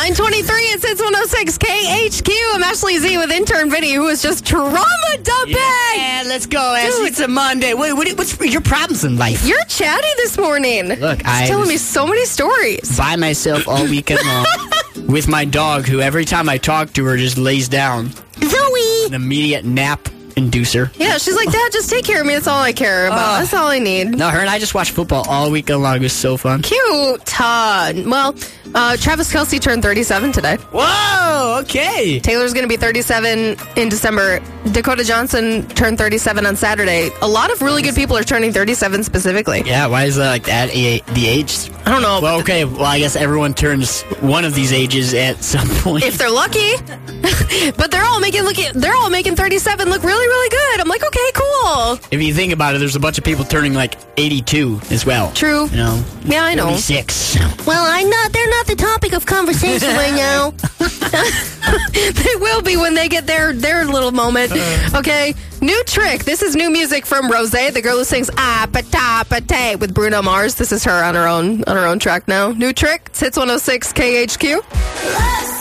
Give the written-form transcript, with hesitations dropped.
9:23, it's Hits 106 KHQ. I'm Ashley Z with intern Vinny, who is just trauma dumping. Yeah, let's go, Ashley. It's a Monday. What's your problems in life? You're chatty this morning. Look, You're telling me so many stories. By myself all weekend long with my dog, who every time I talk to her just lays down. Zoe! An immediate nap inducer. Yeah, she's like, Dad, just take care of me. That's all I care about. That's all I need. No, her and I just watched football all weekend long. It was so fun. Cute. Well, Travis Kelce turned 37 today. Whoa, okay. Taylor's going to be 37 in December. Dakota Johnson turned 37 on Saturday. A lot of really good people are turning 37 specifically. Yeah, why is that like that the age? I don't know. Well, okay. Well, I guess everyone turns one of these ages at some point. If they're lucky. But they're all making 37 look really, really good. I'm like, okay, cool. If you think about it, there's a bunch of people turning like 82 as well. True. You know? Yeah, I know. 46. Well, they're not the topic of conversation right now. They will be when they get their little moment. Okay, new trick. This is new music from Rosé, the girl who sings "Apatapate" with Bruno Mars. This is her on her own track now. New trick. It's Hits 106 KHQ.